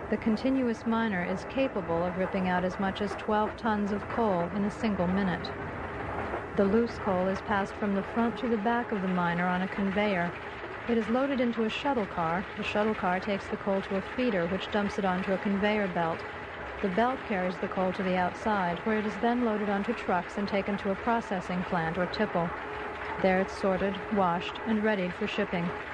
The continuous miner is capable of ripping out as much as 12 tons of coal in a single minute. The loose coal is passed from the front to the back of the miner on a conveyor. It is loaded into a shuttle car. The shuttle car takes the coal to a feeder, which dumps it onto a conveyor belt. The belt carries the coal to the outside, where it is then loaded onto trucks and taken to a processing plant or tipple. There it's sorted, washed, and readied for shipping.